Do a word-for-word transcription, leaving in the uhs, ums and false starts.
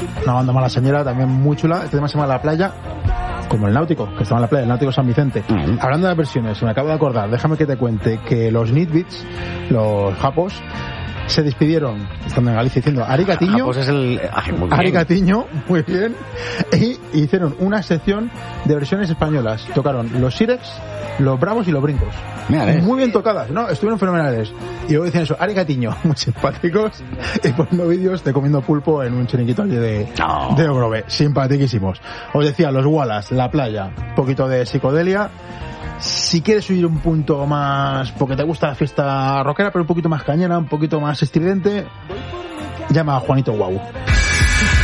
una banda malasañera también muy chula. Este tema se llama La Playa, como el Náutico, que estaba en la playa, el Náutico San Vicente. Uh-huh. Hablando de las versiones, me acabo de acordar, déjame que te cuente que los Nitbits, los japos, se despidieron, estando en Galicia, diciendo Aricatiño. Japos es el... Ay, muy bien. Aricatiño, muy bien. Y hicieron una sección de versiones españolas. Tocaron los Sirex, los Bravos y los Brincos. Mira, muy bien tocadas, ¿no? Estuvieron fenomenales. Y luego dicen eso, Aricatiño, muy simpáticos, y poniendo vídeos de comiendo pulpo en un chiringuito allí de, no. de Ogrove. Simpaticísimos. Os decía, los Wallace, La Playa, un poquito de psicodelia. Si quieres subir un punto más, porque te gusta la fiesta rockera, pero un poquito más cañera, un poquito más estridente, llama a Juanito Guau.